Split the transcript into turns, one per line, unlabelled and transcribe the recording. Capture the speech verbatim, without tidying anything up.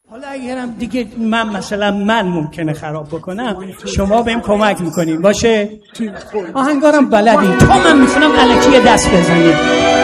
حالا اگرم دیگه من مثلا من ممکنه خراب بکنم، شما بهم کمک میکنین باشه؟ آهنگارم بلدین، تا من میتونم الکی دست بزنید.